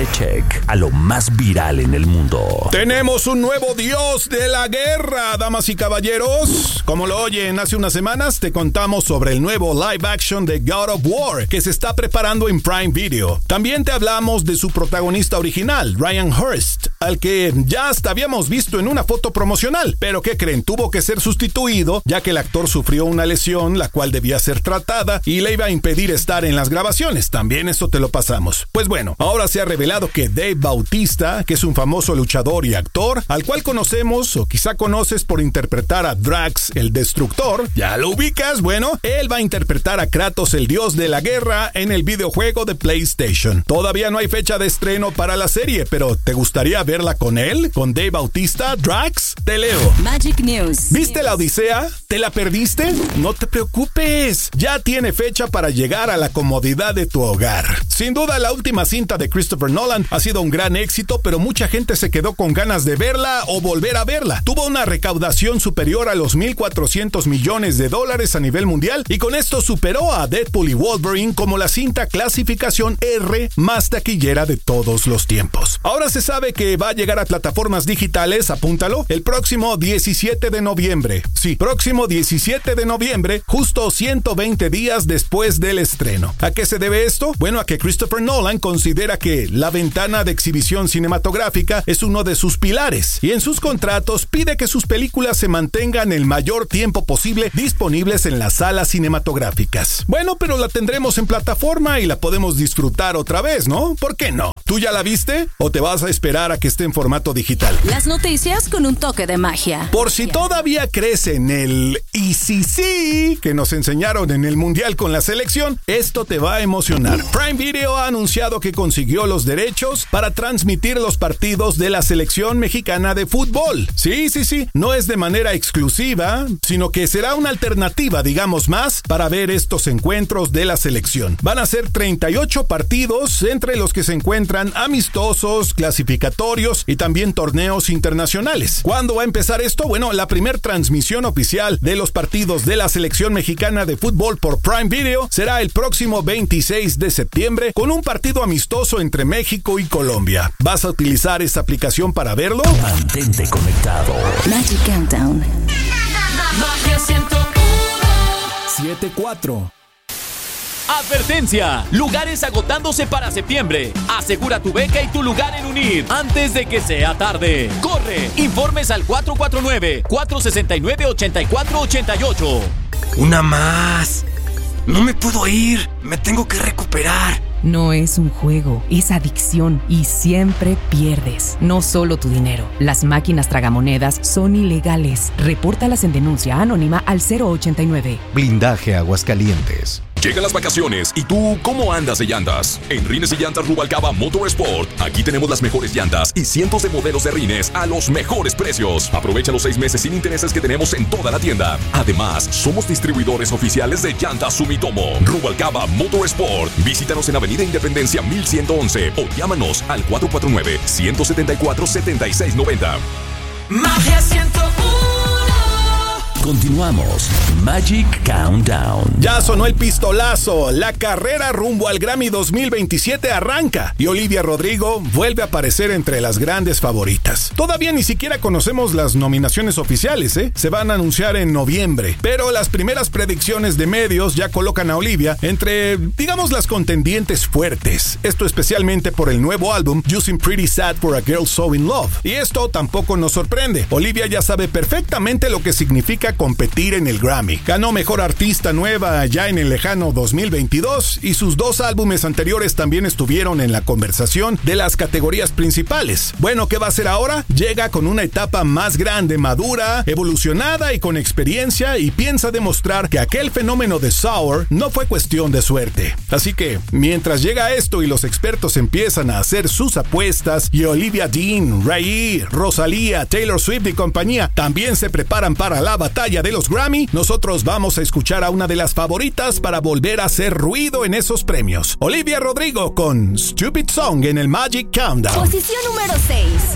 Dale check a lo más viral en el mundo. Tenemos un nuevo dios de la guerra, damas y caballeros. Como lo oyen, hace unas semanas te contamos sobre el nuevo live action de God of War que se está preparando en Prime Video. También te hablamos de su protagonista original, Ryan Hurst, al que ya hasta habíamos visto en una foto promocional. Pero ¿qué creen? Tuvo que ser sustituido ya que el actor sufrió una lesión la cual debía ser tratada y le iba a impedir estar en las grabaciones. También eso te lo pasamos. Pues bueno, ahora se ha revelado que Dave Bautista, que es un famoso luchador y actor, al cual conocemos o quizá conoces por interpretar a Drax el Destructor, ¿ya lo ubicas? Bueno, él va a interpretar a Kratos el dios de la guerra en el videojuego de PlayStation. Todavía no hay fecha de estreno para la serie, pero ¿te gustaría verla con él? ¿Con Dave Bautista? ¿Drax? Te leo. Magic News. ¿Viste la Odisea? ¿Te la perdiste? No te preocupes, ya tiene fecha para llegar a la comodidad de tu hogar. Sin duda, la última cinta de Christopher Nolan ha sido un gran éxito, pero mucha gente se quedó con ganas de verla o volver a verla. Tuvo una recaudación superior a los $1,400 millones a nivel mundial y con esto superó a Deadpool y Wolverine como la cinta clasificación R más taquillera de todos los tiempos. Ahora se sabe que va a llegar a plataformas digitales, apúntalo, el próximo 17 de noviembre. Sí, próximo 17 de noviembre, justo 120 días después del estreno. ¿A qué se debe esto? Bueno, a que Christopher Nolan considera que la ventana de exhibición cinematográfica es uno de sus pilares y en sus contratos pide que sus películas se mantengan el mayor tiempo posible disponibles en las salas cinematográficas. Bueno, pero la tendremos en plataforma y la podemos disfrutar otra vez, ¿no? ¿Por qué no? ¿Tú ya la viste o te vas a esperar a que esté en formato digital? Las noticias con un toque de magia. Por si todavía crees en el "y sí" que nos enseñaron en el Mundial con la selección, esto te va a emocionar. Prime Video ha anunciado que consiguió los derechos para transmitir los partidos de la selección mexicana de fútbol. Sí, no es de manera exclusiva, sino que será una alternativa, digamos más, para ver estos encuentros de la selección. Van a ser 38 partidos, entre los que se encuentran amistosos, clasificatorios y también torneos internacionales. ¿Cuándo va a empezar esto? Bueno, la primera transmisión oficial de los partidos de la selección mexicana de fútbol por Prime Video será el próximo 26 de septiembre con un partido amistoso entre México y Colombia. ¿Vas a utilizar esta aplicación para verlo? Mantente conectado. Magic Countdown. 7-4. Advertencia, lugares agotándose para septiembre. Asegura tu beca y tu lugar en UNIR antes de que sea tarde. Corre, informes al 449-469-8488. Una más. No me puedo ir, me tengo que recuperar. No es un juego, es adicción y siempre pierdes. No solo tu dinero. Las máquinas tragamonedas son ilegales. Repórtalas en denuncia anónima al 089. Blindaje Aguascalientes. Llegan las vacaciones y tú, ¿cómo andas de llantas? En Rines y Llantas Rubalcaba Motorsport, aquí tenemos las mejores llantas y cientos de modelos de rines a los mejores precios. Aprovecha los 6 meses sin intereses que tenemos en toda la tienda. Además, somos distribuidores oficiales de Llantas Sumitomo. Rubalcaba Motorsport. Visítanos en Avenida Independencia 1111 o llámanos al 449-174-7690. Magia 101. Continuamos. Magic Countdown. Ya sonó el pistolazo. La carrera rumbo al Grammy 2027 arranca y Olivia Rodrigo vuelve a aparecer entre las grandes favoritas. Todavía ni siquiera conocemos las nominaciones oficiales, Se van a anunciar en noviembre, pero las primeras predicciones de medios ya colocan a Olivia entre, digamos, las contendientes fuertes. Esto especialmente por el nuevo álbum You Seem Pretty Sad for a Girl So in Love. Y esto tampoco nos sorprende. Olivia ya sabe perfectamente lo que significa competir en el Grammy. Ganó Mejor Artista Nueva ya en el lejano 2022 y sus 2 álbumes anteriores también estuvieron en la conversación de las categorías principales. Bueno, ¿qué va a hacer ahora? Llega con una etapa más grande, madura, evolucionada y con experiencia y piensa demostrar que aquel fenómeno de Sour no fue cuestión de suerte. Así que, mientras llega esto y los expertos empiezan a hacer sus apuestas y Olivia Dean, Ray, Rosalía, Taylor Swift y compañía también se preparan para la batalla de los Grammy, nosotros vamos a escuchar a una de las favoritas para volver a hacer ruido en esos premios. Olivia Rodrigo con Stupid Song en el Magic Countdown. Posición número 6.